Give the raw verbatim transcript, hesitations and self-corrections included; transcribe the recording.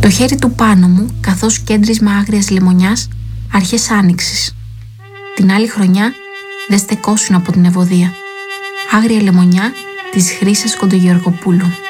Το χέρι του πάνω μου καθώς κέντρισμα άγριας λεμονιάς αρχές άνοιξης. Την άλλη χρονιά δεν στεκόσουν από την ευωδία. Άγρια λεμονιά της Χρύσας Κοντογεωργοπούλου.